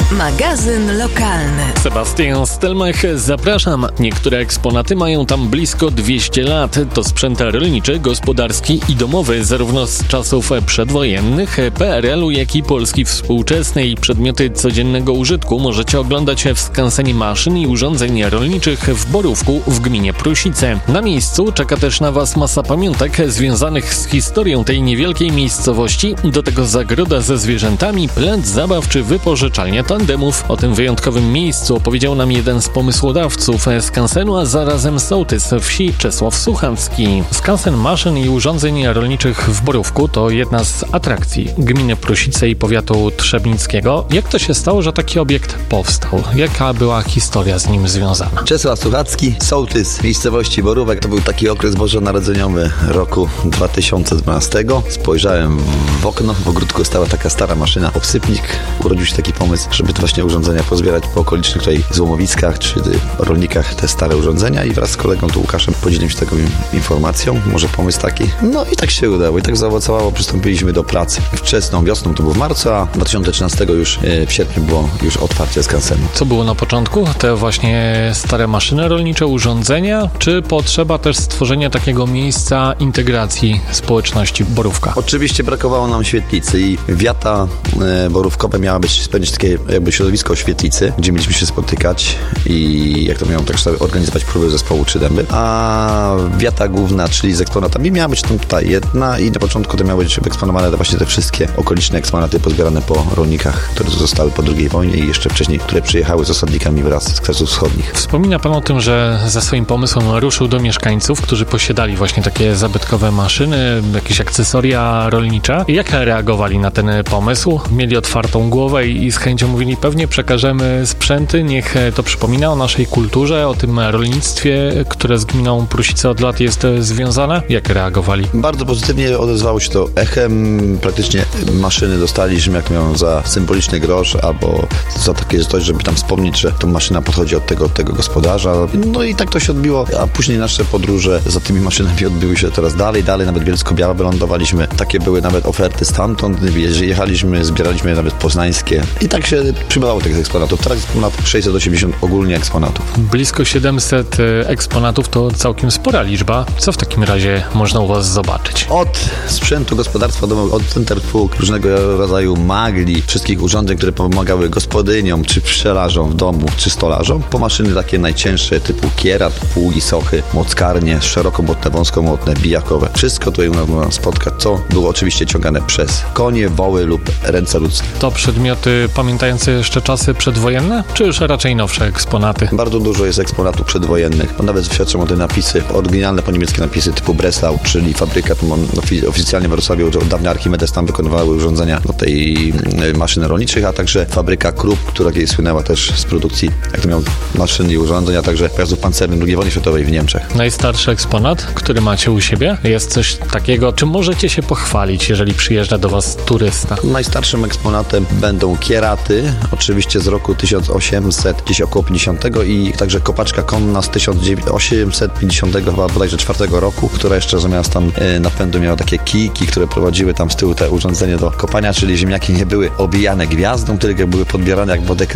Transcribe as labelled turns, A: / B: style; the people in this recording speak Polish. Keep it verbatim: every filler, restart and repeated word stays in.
A: Magazyn lokalny.
B: Sebastian Stelmach, zapraszam. Niektóre eksponaty mają tam blisko dwieście lat. To sprzęt rolniczy, gospodarski i domowy, zarówno z czasów przedwojennych, P R L u, jak i Polski współczesnej. Przedmioty codziennego użytku możecie oglądać w skansenie maszyn i urządzeń rolniczych w Borówku w gminie Prusice. Na miejscu czeka też na Was masa pamiątek związanych z historią tej niewielkiej miejscowości. Do tego zagroda ze zwierzętami, plac zabaw czy wypożyczalnia tandemów. O tym wyjątkowym miejscu opowiedział nam jeden z pomysłodawców skansenu, a zarazem sołtys wsi Czesław Suchacki. Skansen maszyn i urządzeń rolniczych w Borówku to jedna z atrakcji gminy Prusice i powiatu trzebnickiego. Jak to się stało, że taki obiekt powstał? Jaka była historia z nim związana?
C: Czesław Suchacki, sołtys miejscowości Borówek. To był taki okres bożonarodzeniowy roku dwa tysiące dwunastego. Spojrzałem w okno, w ogródku stała taka stara maszyna, obsypnik. Urodził się taki pomysł, żeby te właśnie urządzenia pozbierać po okolicznych tutaj złomowiskach czy rolnikach te stare urządzenia i wraz z kolegą tu Łukaszem podzieliłem się taką informacją, może pomysł taki. No i tak się udało i tak zaowocowało, przystąpiliśmy do pracy. Wczesną wiosną, to było w marcu, a dwa tysiące trzynastego już w sierpniu było już otwarcie skansenu.
B: Co było na początku? Te właśnie stare maszyny rolnicze, urządzenia, czy potrzeba też stworzenia takiego miejsca integracji społeczności Borówka?
C: Oczywiście brakowało nam świetlicy i wiata e, borówkowe miała być spełnić takie jakby środowisko świetlicy, gdzie mieliśmy się spotykać i jak to miało tak organizować próby zespołu Trzy Dęby, a wiata główna, czyli z eksponatami, miała być tam tutaj jedna i na początku to miały być eksponowane właśnie te wszystkie okoliczne eksponaty pozbierane po rolnikach, które zostały po drugiej wojnie i jeszcze wcześniej, które przyjechały z osadnikami wraz z Kresów Wschodnich.
B: Wspomina Pan o tym, że ze swoim pomysłem ruszył do mieszkańców, którzy posiadali właśnie takie zabytkowe maszyny, jakieś akcesoria rolnicze. Jak reagowali na ten pomysł? Mieli otwartą głowę i z chęcią mówili, pewnie przekażemy sprzęty, niech to przypomina o naszej kulturze, o tym rolnictwie, które z gminą Prusice od lat jest związane. Jak reagowali?
C: Bardzo pozytywnie odezwało się to echem. Praktycznie maszyny dostaliśmy, jak miałem za symboliczny grosz, albo za takie coś, żeby tam wspomnieć, że ta maszyna pochodzi od tego, od tego gospodarza. No i tak to się odbiło, a później nasze podróże za tymi maszynami odbyły się teraz dalej, dalej, nawet Bielsko-Białe wylądowaliśmy. Takie były nawet oferty stamtąd, jechaliśmy, zbieraliśmy nawet poznańskie i tak się przybywało tych eksponatów. Teraz jest ponad sześćset osiemdziesiąt ogólnie eksponatów.
B: Blisko siedemset eksponatów to całkiem spora liczba. Co w takim razie można u Was zobaczyć?
C: Od sprzętu gospodarstwa domowego, od centryfug, różnego rodzaju magli, wszystkich urządzeń, które pomagały gospodyniom, czy pszczelarzom w domu, czy stolarzom, po maszyny takie najcięższe typu kierat, pługi, sochy, mockarnie, szerokomłotne, wąskomłotne, bijakowe. Wszystko tutaj można spotkać, co było oczywiście ciągane przez konie, woły lub ręce ludzkie.
B: To przedmioty pamiętające jeszcze czasy przedwojenne, czy już raczej nowsze eksponaty?
C: Bardzo dużo jest eksponatów przedwojennych, bo nawet świadczą o te napisy, oryginalne po niemieckie napisy typu Breslau, czyli fabryka, oficjalnie w Wrocławiu od dawna Archimedes tam wykonywały urządzenia do tej maszyny rolniczych, a także fabryka Krupp, która kiedyś słynęła też z produkcji, jak to miał maszyn i urządzeń, a także pojazdów pancernych drugiej wojny światowej w Niemczech.
B: Najstarszy eksponat, który macie u siebie? Jest coś takiego, czym możecie się pochwalić, jeżeli przyjeżdża do Was turysta?
C: Najstarszym eksponatem będą kieraty, oczywiście z roku tysiąc osiemset, gdzieś około pięćdziesiątego i także kopaczka konna z tysiąc osiemset pięćdziesiątego chyba bodajże czwartego roku, która jeszcze zamiast tam e, napędu miała takie kijki, które prowadziły tam z tyłu te urządzenie do kopania, czyli ziemniaki nie były obijane gwiazdą, tylko były podbierane jak wodeka